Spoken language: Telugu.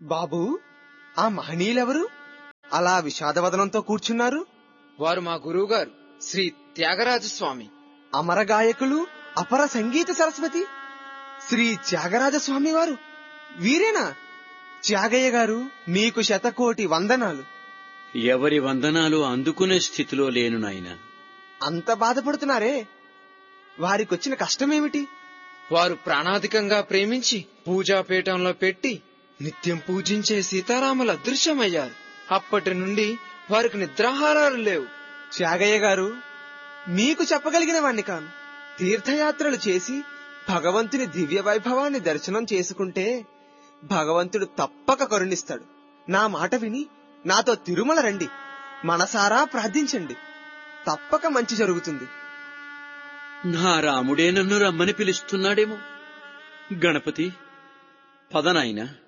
బాబూ, ఆ మహనీయులెవరు అలా విషాదవదనంతో కూర్చున్నారు? వారు మా గురువుగారు శ్రీ త్యాగరాజస్వామి. అమర గాయకులు, అపర సంగీత సరస్వతి శ్రీ త్యాగరాజస్వామి వారు వీరేనా? త్యాగయ్య గారు, మీకు శతకోటి వందనాలు. ఎవరి వందనాలు అందుకునే స్థితిలో లేను నాయనా. అంత బాధపడుతున్నారే, వారికొచ్చిన కష్టమేమిటి? వారు ప్రాణాధికంగా ప్రేమించి పూజాపీఠంలో పెట్టి నిత్యం పూజించే సీతారాములు అదృశ్యమయ్యారు. అప్పటి నుండి వారికి నిద్రాహారాలు లేవు. త్యాగయ్య గారు, మీకు చెప్పగలిగిన వాణ్ణి కాను. తీర్థయాత్రలు చేసి భగవంతుని దివ్య వైభవాన్ని దర్శనం చేసుకుంటే భగవంతుడు తప్పక కరుణిస్తాడు. నా మాట విని నాతో తిరుమల రండి, మనసారా ప్రార్థించండి, తప్పక మంచి జరుగుతుంది. నా రాముడే నన్ను రమ్మని పిలుస్తున్నాడేమో. గణపతి, పద నాయనా.